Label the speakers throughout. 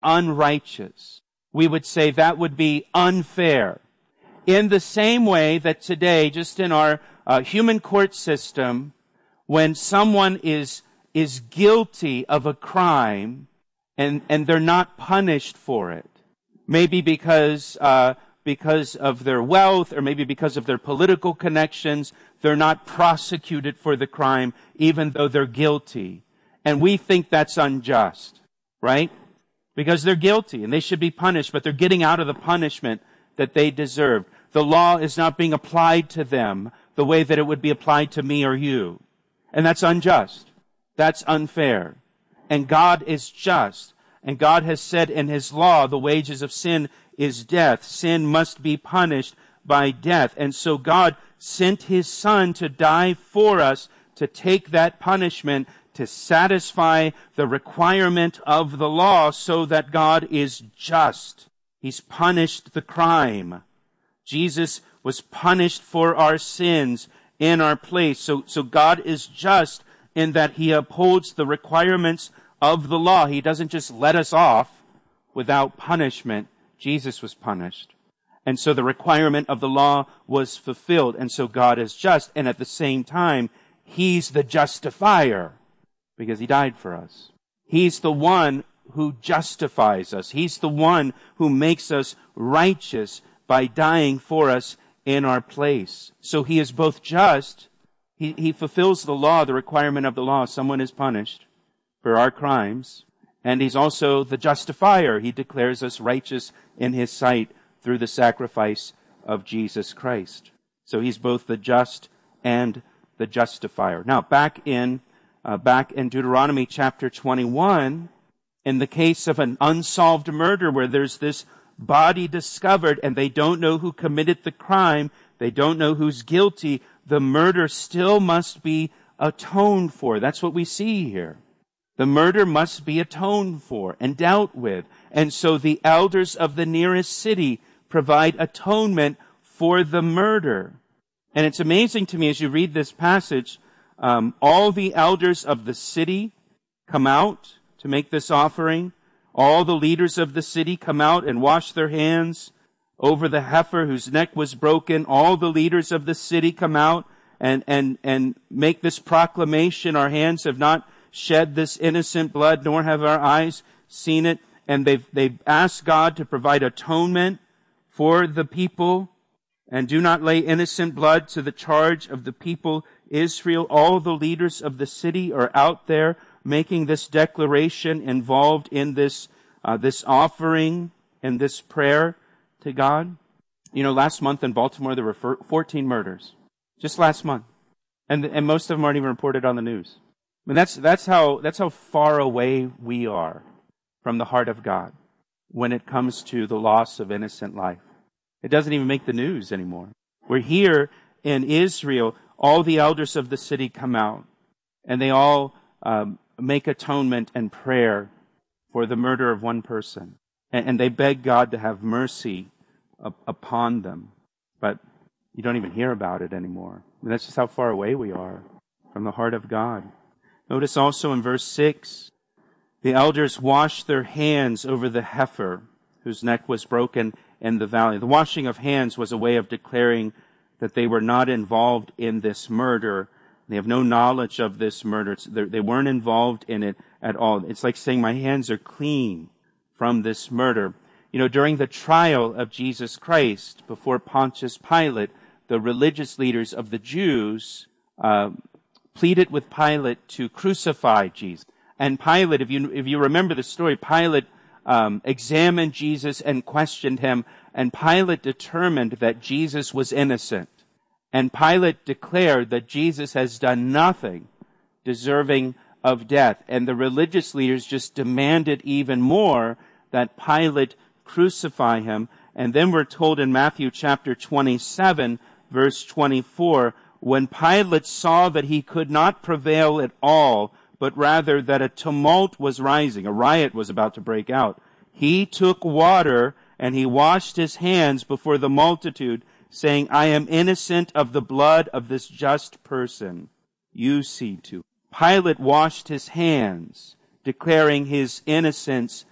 Speaker 1: unrighteous. We would say that would be unfair. In the same way that today, just in our human court system, when someone is guilty of a crime and they're not punished for it, maybe because of their wealth or maybe because of their political connections, they're not prosecuted for the crime even though they're guilty. And we think that's unjust, right? Because they're guilty and they should be punished, but they're getting out of the punishment that they deserve. The law is not being applied to them the way that it would be applied to me or you. And that's unjust. That's unfair. And God is just. And God has said in His law, the wages of sin is death. Sin must be punished by death. And so God sent His Son to die for us, to take that punishment, to satisfy the requirement of the law so that God is just. He's punished the crime. Jesus was punished for our sins in our place. So God is just in that He upholds the requirements of the law. He doesn't just let us off without punishment. Jesus was punished. And so the requirement of the law was fulfilled. And so God is just. And at the same time, He's the justifier because He died for us. He's the one who justifies us. He's the one who makes us righteous by dying for us in our place. So He is both just. He fulfills the law, the requirement of the law. Someone is punished for our crimes. And He's also the justifier. He declares us righteous in His sight through the sacrifice of Jesus Christ. So He's both the just and the justifier. Now, back in Deuteronomy chapter 21, in the case of an unsolved murder where there's this body discovered and they don't know who committed the crime, they don't know who's guilty, the murder still must be atoned for. That's what we see here. The murder must be atoned for and dealt with. And so the elders of the nearest city provide atonement for the murder. And it's amazing to me as you read this passage, all the elders of the city come out to make this offering. All the leaders of the city come out and wash their hands over the heifer whose neck was broken. All the leaders of the city come out and make this proclamation. Our hands have not shed this innocent blood, nor have our eyes seen it. And they've asked God to provide atonement for the people and do not lay innocent blood to the charge of the people Israel. All the leaders of the city are out there making this declaration, involved in this offering and this prayer to God. You know, last month in Baltimore there were 14 murders. Just last month. And most of them aren't even reported on the news. I mean, that's how far away we are from the heart of God when it comes to the loss of innocent life. It doesn't even make the news anymore. We're here in Israel. All the elders of the city come out and they all make atonement and prayer for the murder of one person. And they beg God to have mercy upon them. But you don't even hear about it anymore. I mean, that's just how far away we are from the heart of God. Notice also in verse 6, the elders washed their hands over the heifer whose neck was broken in the valley. The washing of hands was a way of declaring that they were not involved in this murder. They have no knowledge of this murder. They weren't involved in it at all. It's like saying, my hands are clean from this murder. You know, during the trial of Jesus Christ before Pontius Pilate, the religious leaders of the Jews pleaded with Pilate to crucify Jesus. And Pilate, if you remember the story, Pilate examined Jesus and questioned him, and Pilate determined that Jesus was innocent. And Pilate declared that Jesus has done nothing deserving of death. And the religious leaders just demanded even more that Pilate crucify him. And then we're told in Matthew chapter 27, verse 24, when Pilate saw that he could not prevail at all, but rather that a tumult was rising, a riot was about to break out, he took water and he washed his hands before the multitude, saying, I am innocent of the blood of this just person. You see to. Pilate washed his hands, declaring his innocence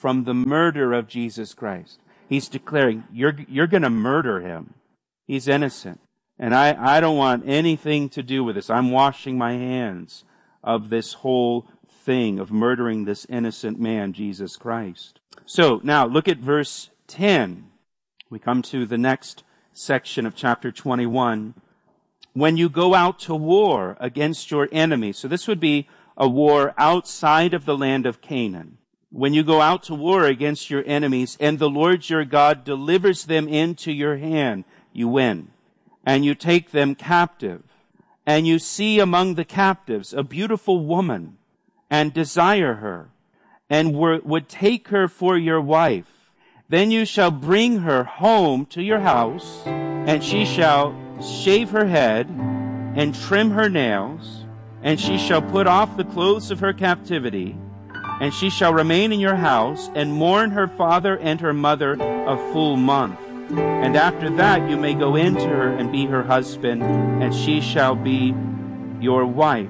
Speaker 1: from the murder of Jesus Christ. He's declaring, you're going to murder him. He's innocent. And I don't want anything to do with this. I'm washing my hands of this whole thing of murdering this innocent man, Jesus Christ. So now look at verse 10. We come to the next section of chapter 21. When you go out to war against your enemy, so this would be a war outside of the land of Canaan. When you go out to war against your enemies and the Lord your God delivers them into your hand, you win. And you take them captive. And you see among the captives a beautiful woman and desire her and would take her for your wife. Then you shall bring her home to your house, and she shall shave her head and trim her nails, and she shall put off the clothes of her captivity, and she shall remain in your house and mourn her father and her mother a full month. And after that you may go into her and be her husband, and she shall be your wife.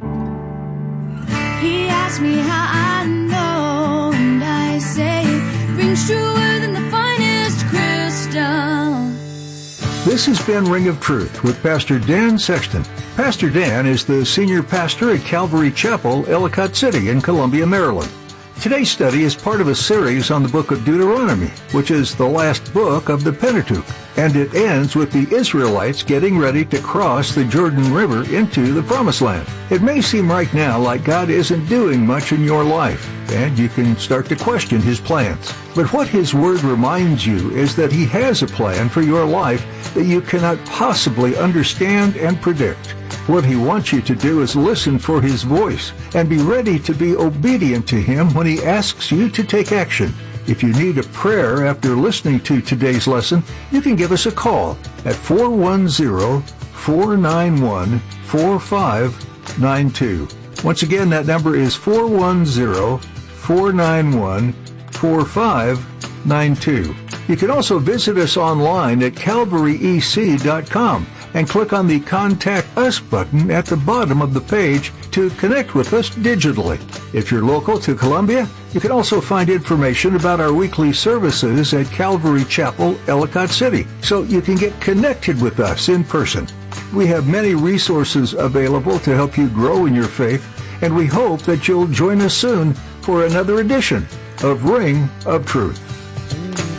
Speaker 2: He asked me how I know, and I say it rings truer than the finest crystal.
Speaker 3: This has been Ring of Truth with Pastor Dan Sexton. Pastor Dan is the senior pastor at Calvary Chapel, Ellicott City in Columbia, Maryland. Today's study is part of a series on the book of Deuteronomy, which is the last book of the Pentateuch, and it ends with the Israelites getting ready to cross the Jordan River into the Promised Land. It may seem right now like God isn't doing much in your life, and you can start to question His plans. But what His Word reminds you is that He has a plan for your life that you cannot possibly understand and predict. What He wants you to do is listen for His voice and be ready to be obedient to Him when He asks you to take action. If you need a prayer after listening to today's lesson, you can give us a call at 410-491-4592. Once again, that number is 410-491-4592. You can also visit us online at calvaryec.com and click on the Contact Us button at the bottom of the page to connect with us digitally. If you're local to Columbia, you can also find information about our weekly services at Calvary Chapel, Ellicott City, so you can get connected with us in person. We have many resources available to help you grow in your faith, and we hope that you'll join us soon for another edition of Ring of Truth.